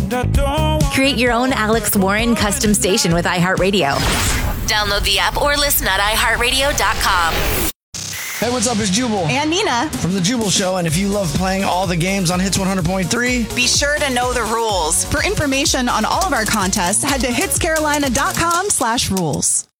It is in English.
Create your own Alex Warren custom station with iHeartRadio. Download the app or listen at iHeartRadio.com. Hey, what's up? It's Jubal. And Nina. From The Jubal Show. And if you love playing all the games on Hits 100.3, be sure to know the rules. For information on all of our contests, head to hitscarolina.com/rules.